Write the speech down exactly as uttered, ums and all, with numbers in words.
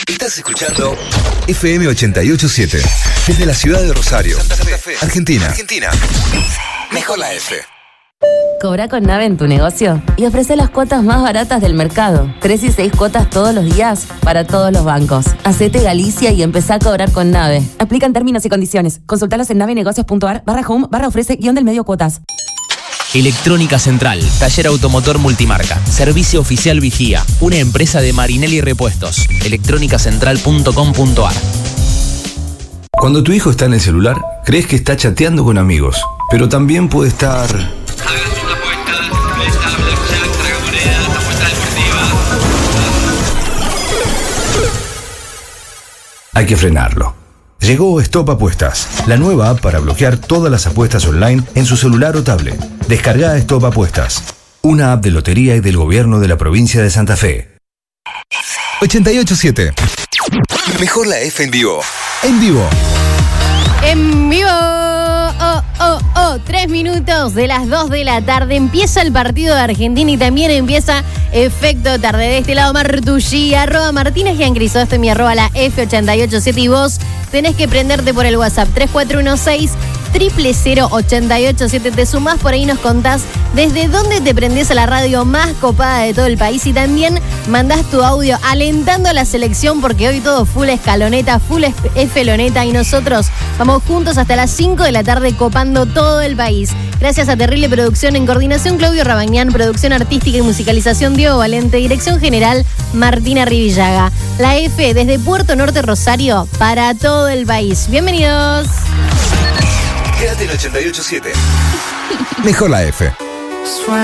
Estás escuchando F M ochenta y ocho punto siete desde la ciudad de Rosario, Santa Fe, Argentina. Argentina. Mejor la F. Cobra con Nave en tu negocio y ofrece las cuotas más baratas del mercado. Tres y seis cuotas todos los días para todos los bancos. Hacete Galicia y empezá a cobrar con Nave. Aplican términos y condiciones. Consultalos en navenegocios.ar barra home barra ofrece guión del medio cuotas. Electrónica Central, taller automotor multimarca, servicio oficial vigía, una empresa de Marinelli Repuestos. electrónica central punto com punto a r. Cuando tu hijo está en el celular, crees que está chateando con amigos, pero también puede estar... Hay que frenarlo. Llegó Stop Apuestas, la nueva app para bloquear todas las apuestas online en su celular o tablet. Descarga Stop Apuestas, una app de lotería y del gobierno de la provincia de Santa Fe. ochenta y ocho punto siete. Mejor la F en vivo. En vivo. En vivo. Oh, oh, oh. Tres minutos de las dos de la tarde. Empieza el partido de Argentina y también empieza Efecto Tarde. De este lado, Martullí, arroba Martínez y Ancrisostomi, arroba la F ochenta y ocho punto siete. Y vos tenés que prenderte por el WhatsApp tres cuatro uno seis, cero cero cero, ochenta y ocho siete. Te sumás, por ahí nos contás desde dónde te prendés a la radio más copada de todo el país y también mandás tu audio alentando a la selección porque hoy todo full escaloneta, full esfeloneta y nosotros vamos juntos hasta las cinco de la tarde copando todo el país. Gracias a Terrible Producción, en coordinación Claudio Rabañán, producción artística y musicalización Diego Valente, dirección general Martina Rivillaga. La F desde Puerto Norte Rosario para todo el país. Bienvenidos. Quédate en ochenta y ocho punto siete. Mejor la F.